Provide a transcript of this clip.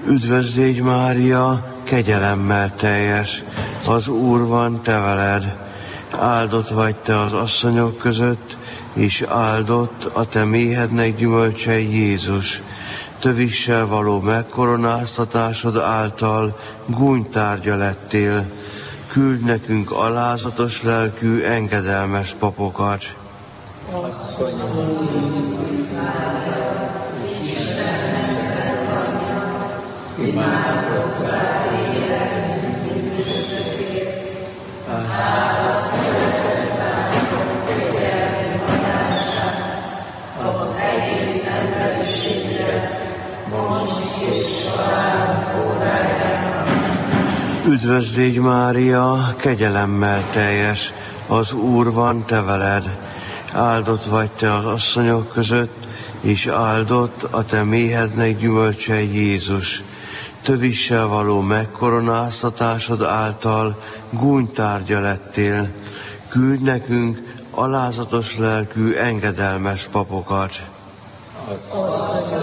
Üdvözlégy Mária, kegyelemmel teljes, az Úr van te veled. Áldott vagy te az asszonyok között, és áldott a te méhednek gyümölcse Jézus. Tövissel való megkoronáztatásod által gúnytárgya lettél. Küld nekünk alázatos lelkű, engedelmes papokat. Üdvözlégy Mária, kegyelemmel teljes, az Úr van te veled. Áldott vagy te az asszonyok között, és áldott a te méhednek gyümölcse Jézus. Tövissel való megkoronáztatásod által gúnytárgya lettél. Küld nekünk alázatos lelkű, engedelmes papokat.